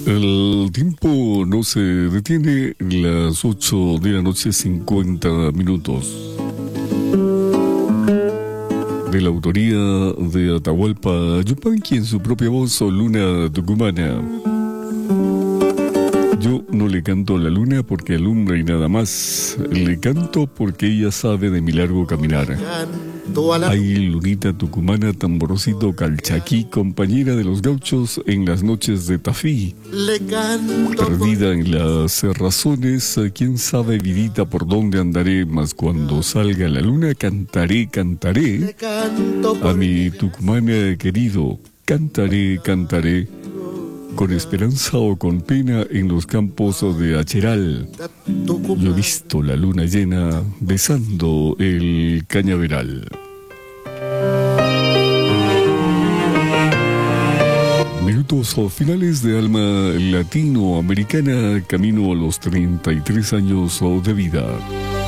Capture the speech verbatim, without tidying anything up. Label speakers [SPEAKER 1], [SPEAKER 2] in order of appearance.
[SPEAKER 1] El tiempo no se detiene, las ocho de la noche, cincuenta minutos. De la autoría de Atahualpa Yupanqui en su propia voz, o Luna Tucumana. Yo no le canto a la luna porque alumbra y nada más. Le canto porque ella sabe de mi largo caminar. Ay, lunita tucumana, tamborcito calchaquí, compañera de los gauchos en las noches de Tafí. Perdida en las cerrazones, quién sabe, vidita, por dónde andaré, mas cuando salga la luna cantaré, cantaré. A mi tucumana querido, cantaré, cantaré. Con esperanza o con pena en los campos de Acheral. Yo he visto la luna llena besando el cañaveral. Minutos finales de alma latinoamericana, camino a los treinta y tres años de vida.